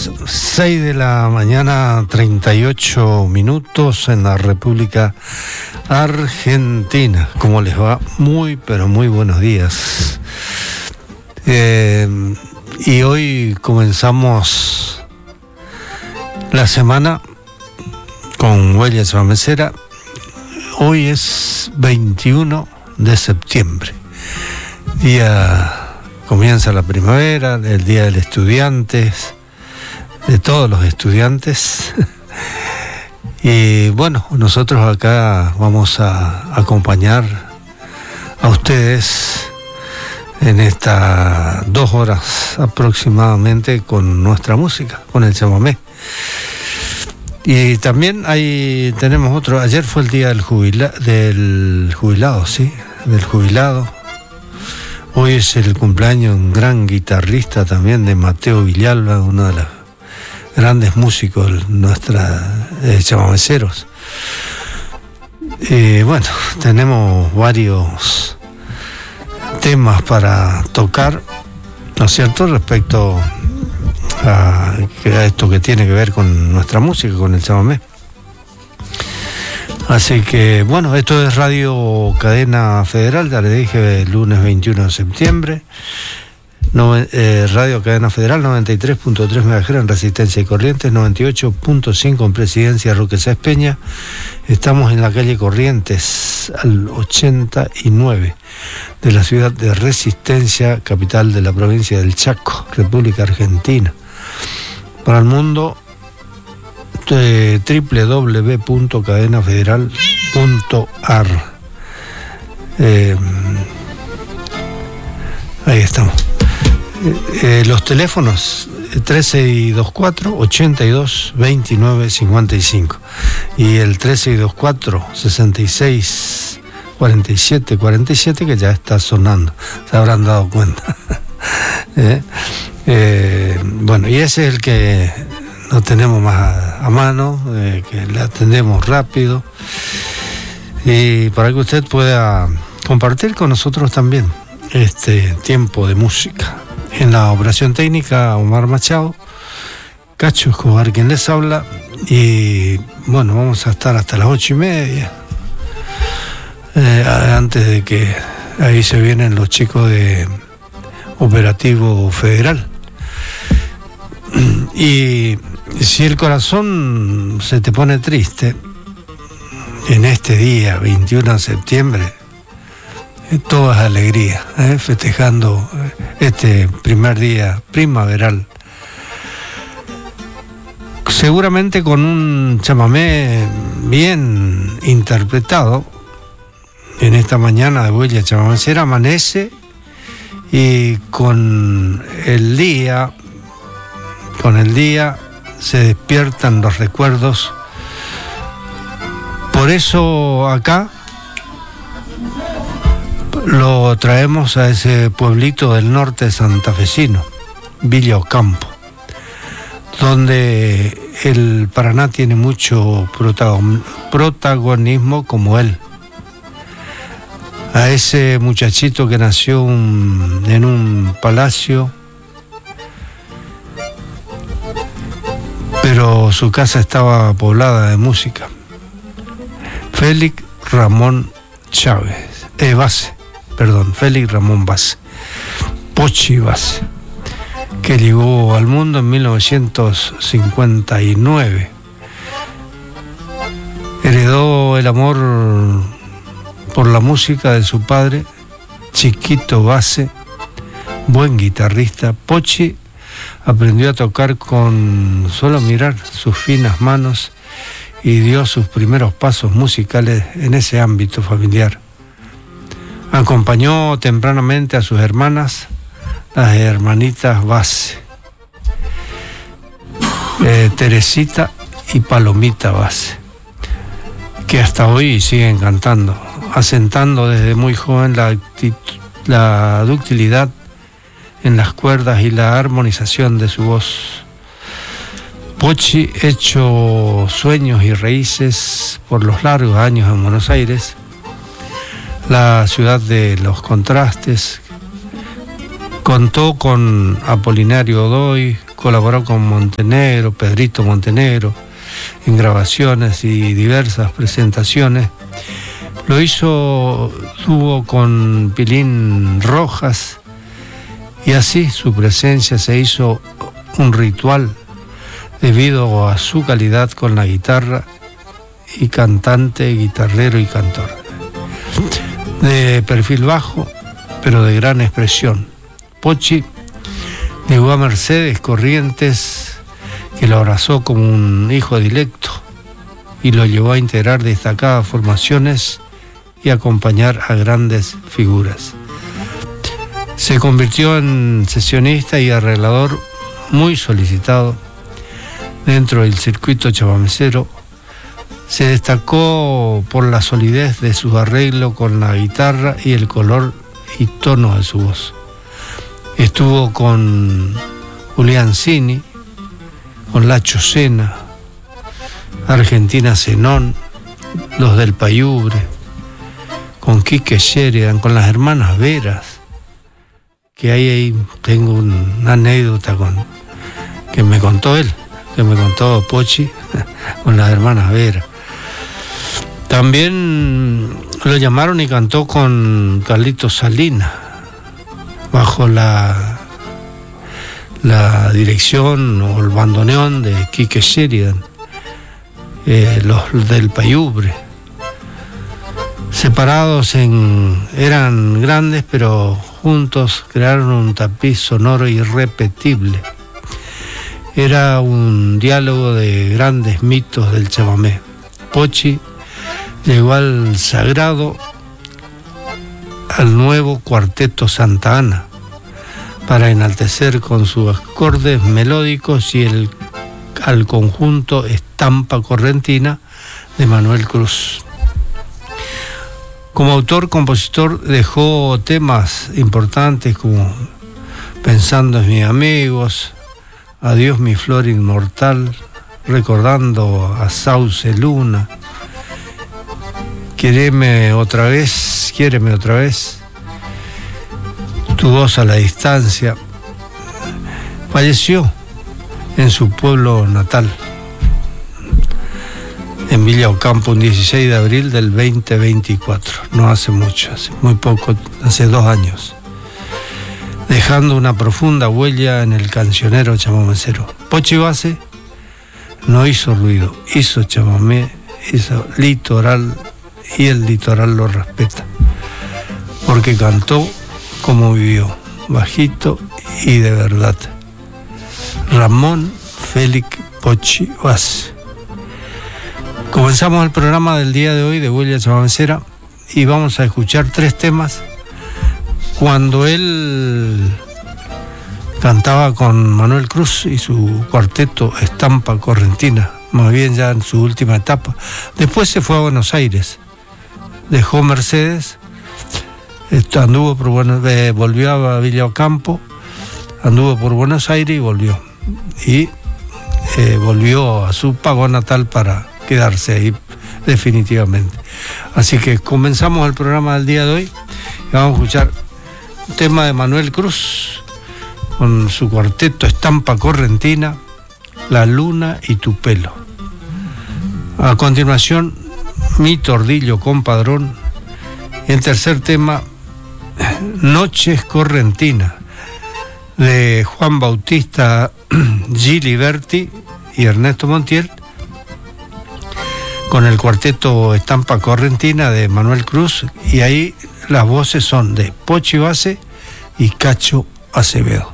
las 6 de la mañana, 38 minutos en la República Argentina. ¿Cómo les va? Muy, pero muy buenos días. Y hoy comenzamos la semana con Huellas Chamamecera. Hoy es 21 de septiembre. Comienza la primavera, el Día del Estudiante, de todos los estudiantes. Y bueno, nosotros acá vamos a acompañar a ustedes en estas 2 horas aproximadamente con nuestra música, con el chamamé. Y también ahí tenemos otro. Ayer fue el día del jubilado, ¿sí? Del jubilado. Hoy es el cumpleaños de un gran guitarrista también, de Mateo Villalba, uno de los grandes músicos nuestra chamameceros. Bueno, tenemos varios temas para tocar, ¿no es cierto?, respecto a esto que tiene que ver con nuestra música, con el chamamé. Así que, bueno, esto es Radio Cadena Federal, ya le dije, el lunes 21 de septiembre. Radio Cadena Federal, 93.3 MHz en Resistencia y Corrientes, 98.5 en Presidencia Roque Sáenz Peña. Estamos en la calle Corrientes, al 89 de la ciudad de Resistencia, capital de la provincia del Chaco, República Argentina. Para el mundo, www.cadenafederal.ar. Ahí estamos. Los teléfonos 1324-82-29-55 y el 1324-66-47-47, que ya está sonando, se habrán dado cuenta. Bueno, y ese es el que no tenemos más a mano, que le atendemos rápido, y para que usted pueda compartir con nosotros también este tiempo de música. En la operación técnica, Omar Machado, Cacho Escobar quien les habla, y bueno, vamos a estar hasta las 8:30, antes de que ahí se vienen los chicos de Operativo Federal. Y si el corazón se te pone triste en este día, 21 de septiembre, todo es alegría, festejando este primer día primaveral. Seguramente con un chamamé bien interpretado. En esta mañana de Huellas Chamamecera amanece, y con el día se despiertan los recuerdos. Por eso acá lo traemos a ese pueblito del norte santafesino, Villa Ocampo, donde el Paraná tiene mucho protagonismo, como él. A ese muchachito que nació en un palacio, pero su casa estaba poblada de música. Félix Ramón Base, Pochi Base, que llegó al mundo en 1959. Heredó el amor por la música de su padre, Chiquito Base, buen guitarrista. Pochi aprendió a tocar con solo mirar sus finas manos y dio sus primeros pasos musicales en ese ámbito familiar. Acompañó tempranamente a sus hermanas, las hermanitas Base, Teresita y Palomita Base, que hasta hoy siguen cantando, asentando desde muy joven la ductilidad en las cuerdas y la armonización de su voz. Pochi, hecho sueños y raíces por los largos años en Buenos Aires, la ciudad de los contrastes, contó con Apolinario Godoy, colaboró con Montenegro, Pedrito Montenegro, en grabaciones y diversas presentaciones. Lo hizo dúo con Pilín Rojas, y así su presencia se hizo un ritual debido a su calidad con la guitarra, y cantante, guitarrero y cantor. De perfil bajo, pero de gran expresión. Pochi llegó a Mercedes Corrientes, que lo abrazó como un hijo directo y lo llevó a integrar destacadas formaciones y acompañar a grandes figuras. Se convirtió en sesionista y arreglador muy solicitado dentro del circuito chamamecero. Se destacó por la solidez de su arreglo con la guitarra y el color y tono de su voz. Estuvo con Julián Cini, con Lacho Sena, Argentina Zenón, Los del Payubre, con Quique Sheridan, con las hermanas Veras, que ahí tengo una anécdota que me contó él, que me contó Pochi, con las hermanas Veras. También lo llamaron y cantó con Carlitos Salinas, bajo la dirección o el bandoneón de Quique Sheridan, Los del Payubre. Separados eran grandes, pero juntos crearon un tapiz sonoro irrepetible. Era un diálogo de grandes mitos del chamamé. Pochi llegó al sagrado, al nuevo Cuarteto Santa Ana, para enaltecer con sus acordes melódicos y al conjunto Estampa Correntina de Manuel Cruz. Como autor-compositor dejó temas importantes como Pensando en mis amigos, Adiós mi flor inmortal, Recordando a Sauce Luna, Quiéreme otra vez, Tu voz a la distancia. Falleció en su pueblo natal, en Villa Ocampo, un 16 de abril del 2024. No hace mucho, hace muy poco, hace 2 años. Dejando una profunda huella en el cancionero chamamecero. Pochi Base no hizo ruido, hizo chamamé, hizo litoral, y el litoral lo respeta, porque cantó como vivió, bajito y de verdad. Ramón Félix Pochi Base. Comenzamos el programa del día de hoy de Huella Chamamecera y vamos a escuchar 3 temas cuando él cantaba con Manuel Cruz y su cuarteto Estampa Correntina, más bien ya en su última etapa. Después se fue a Buenos Aires, dejó Mercedes, anduvo por volvió a Villa Ocampo, anduvo por Buenos Aires y volvió. Y volvió a su pago natal para quedarse ahí definitivamente. Así que comenzamos el programa del día de hoy y vamos a escuchar un tema de Manuel Cruz con su cuarteto Estampa Correntina, La Luna y tu Pelo. A continuación, Mi Tordillo Compadrón. Y el tercer tema, Noches Correntina, de Juan Bautista Giliberti y Ernesto Montiel, con el cuarteto Estampa Correntina de Manuel Cruz, y ahí las voces son de Pochi Base y Cacho Acevedo.